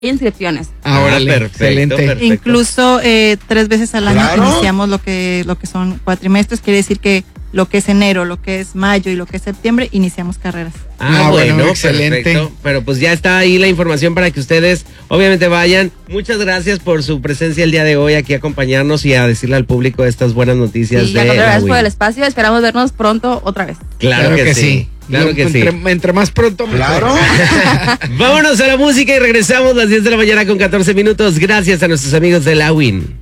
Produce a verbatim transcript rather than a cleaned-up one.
inscripciones. Ahora, ah, perfecto, excelente. Perfecto. Incluso eh, tres veces al año Claro. iniciamos lo que, lo que son cuatrimestres, quiere decir que lo que es enero, lo que es mayo y lo que es septiembre, iniciamos carreras. Ah, ah bueno, bueno, excelente. Perfecto. Pero pues ya está ahí la información para que ustedes obviamente vayan. Muchas gracias por su presencia el día de hoy aquí a acompañarnos y a decirle al público estas buenas noticias. Sí, de gracias por el espacio, esperamos vernos pronto otra vez. Claro, claro que, que sí. sí. Claro que entre, sí. Entre más pronto, mejor. Claro. Vámonos a la música y regresamos a las diez de la mañana con catorce minutos. Gracias a nuestros amigos de La Win.